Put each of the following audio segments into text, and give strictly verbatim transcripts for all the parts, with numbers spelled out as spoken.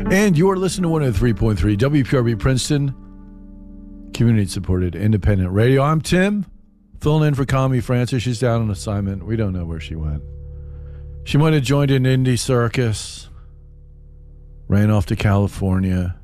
And you are listening to one oh three point three W P R B Princeton, community-supported independent radio. I'm Tim, filling in for Connie Francis. She's down on assignment. We don't know where she went. She might have joined an indie circus, ran off to California,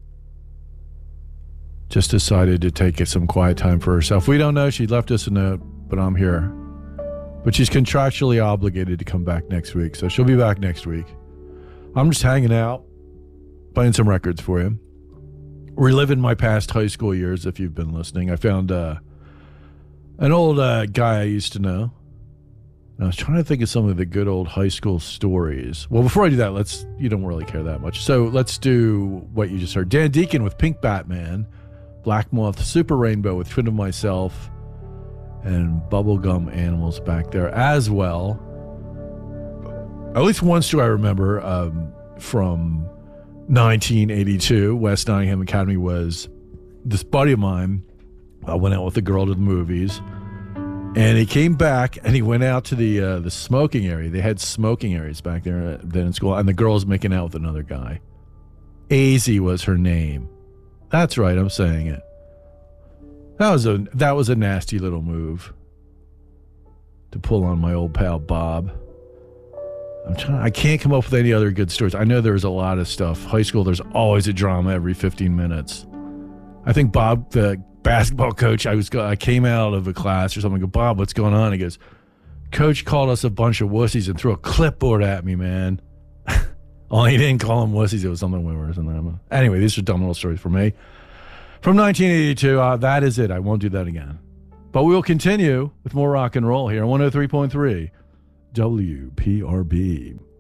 just decided to take some quiet time for herself. We don't know. She left us a note, but I'm here. But she's contractually obligated to come back next week, so she'll be back next week. I'm just hanging out, playing some records for you. Reliving my past high school years, if you've been listening. I found uh, an old uh, guy I used to know. I was trying to think of some of the good old high school stories. Well, before I do that, let's, you don't really care that much. So let's do what you just heard. Dan Deacon with Pink Batman, Black Moth, Super Rainbow with Twin of Myself, and Bubblegum Animals back there as well. At least one story I remember um, from nineteen eighty-two, West Nottingham Academy, was this buddy of mine uh, went out with a girl to the movies. And he came back, and he went out to the uh, the smoking area. They had smoking areas back there then in school, and the girl was making out with another guy. Azy was her name. That's right, I'm saying it. That was a that was a nasty little move to pull on my old pal Bob. I'm trying. I can't come up with any other good stories. I know there's a lot of stuff. High school, there's always a drama every fifteen minutes. I think Bob, the basketball coach, I was I came out of a class or something. I go, Bob, what's going on? He goes, Coach called us a bunch of wussies and threw a clipboard at me, man. Only he didn't call them wussies. It was something worse than that. Anyway, these are dumb little stories for me. From nineteen eighty-two, uh, that is it. I won't do that again. But we will continue with more rock and roll here on one oh three point three W P R B.